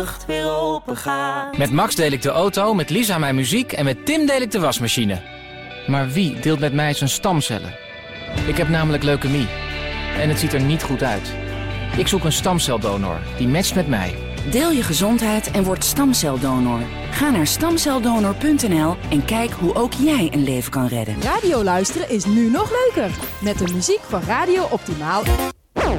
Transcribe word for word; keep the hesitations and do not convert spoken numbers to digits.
weer open gaat. Met Max deel ik de auto, met Lisa mijn muziek en met Tim deel ik de wasmachine. Maar wie deelt met mij zijn stamcellen? Ik heb namelijk leukemie. En het ziet er niet goed uit. Ik zoek een stamceldonor die matcht met mij. Deel je gezondheid en word stamceldonor. Ga naar stamceldonor punt n l en kijk hoe ook jij een leven kan redden. Radio luisteren is nu nog leuker. Met de muziek van Radio Optimaal.